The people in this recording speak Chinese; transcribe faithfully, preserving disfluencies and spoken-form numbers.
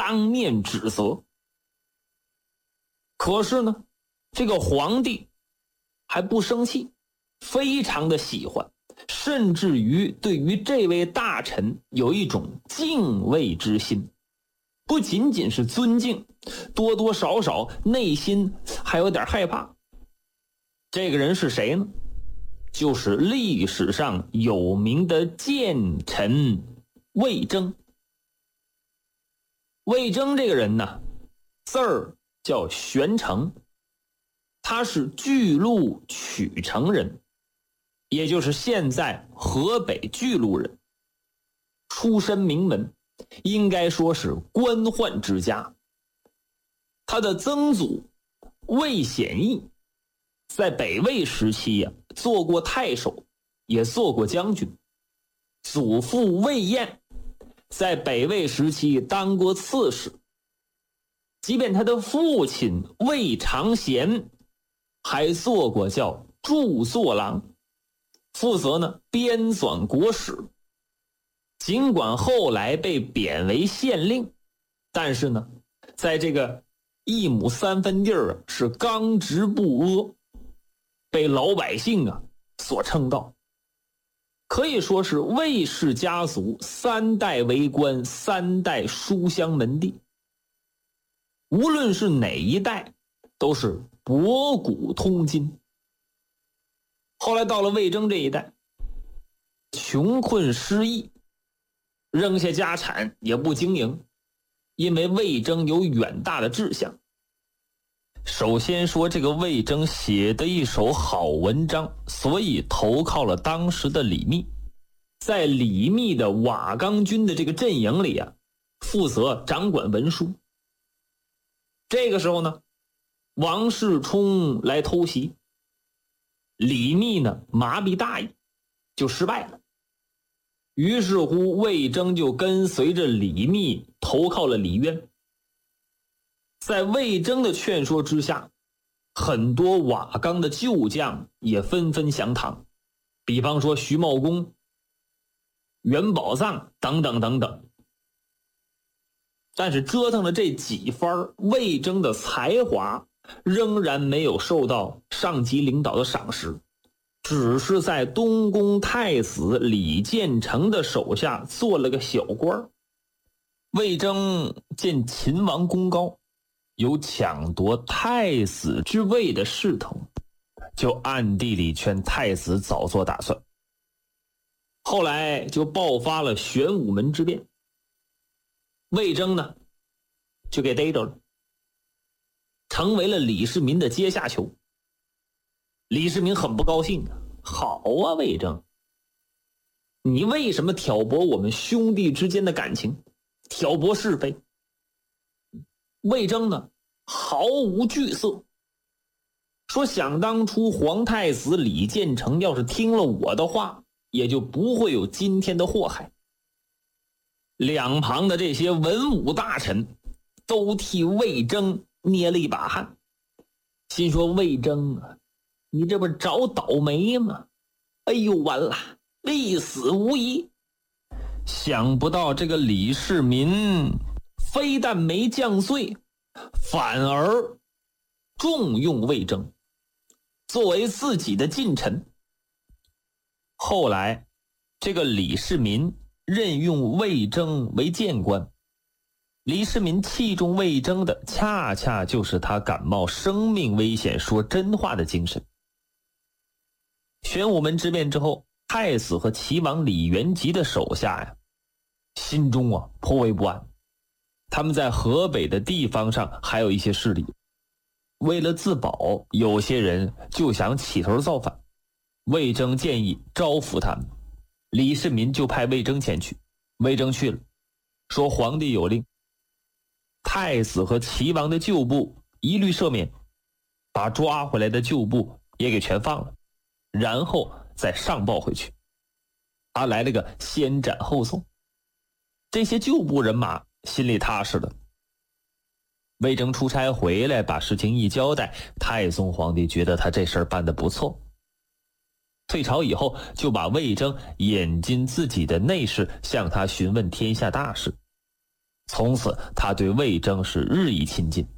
当面指责。可是呢，这个皇帝还不生气，非常的喜欢，甚至于对于这位大臣有一种敬畏之心，不仅仅是尊敬，多多少少内心还有点害怕。这个人是谁呢？就是历史上有名的谏臣魏征。魏征这个人呢，字儿叫玄成，他是巨鹿曲城人，也就是现在河北巨鹿人，出身名门，应该说是官宦之家。他的曾祖魏显义在北魏时期呀、啊，做过太守，也做过将军。祖父魏彦在北魏时期当过刺史。即便他的父亲魏长贤还做过叫著作郎，负责呢编纂国史。尽管后来被贬为县令，但是呢，在这个一亩三分地儿是刚直不阿，被老百姓啊所称道，可以说是魏氏家族三代为官，三代书香门第。无论是哪一代，都是博古通今。后来到了魏征这一代，穷困失意，扔下家产也不经营，因为魏征有远大的志向。首先说这个魏征写的一手好文章，所以投靠了当时的李密，在李密的瓦岗军的这个阵营里啊，负责掌管文书。这个时候呢，王世充来偷袭，李密呢麻痹大意，就失败了。于是乎魏征就跟随着李密投靠了李渊。在魏征的劝说之下，很多瓦岗的旧将也纷纷降唐，比方说徐茂公、元宝藏等等等等。但是折腾了这几番，魏征的才华仍然没有受到上级领导的赏识，只是在东宫太子李建成的手下做了个小官。魏征见秦王功高，有抢夺太子之位的势头，就暗地里劝太子早做打算。后来就爆发了玄武门之变，魏征呢就给逮着了，成为了李世民的阶下囚。李世民很不高兴啊，好啊，魏征，你为什么挑拨我们兄弟之间的感情，挑拨是非？魏征呢毫无惧色，说想当初皇太子李建成要是听了我的话，也就不会有今天的祸害。两旁的这些文武大臣都替魏征捏了一把汗，心说魏征啊，你这不是找倒霉吗？哎呦，完了，必死无疑。想不到这个李世民非但没降罪，反而重用魏征，作为自己的近臣。后来这个李世民任用魏征为谏官，李世民器重魏征的恰恰就是他敢冒生命危险说真话的精神。玄武门之变之后，太子和齐王李元吉的手下呀，心中啊颇为不安。他们在河北的地方上还有一些势力，为了自保，有些人就想起头造反。魏征建议招抚他们，李世民就派魏征前去。魏征去了，说皇帝有令，太子和齐王的旧部一律赦免，把抓回来的旧部也给全放了，然后再上报回去。他来了个先斩后奏，这些旧部人马心里踏实了。魏征出差回来，把事情一交代，太宗皇帝觉得他这事儿办得不错。退朝以后，就把魏征引进自己的内室，向他询问天下大事。 从此他对魏征是日益亲近。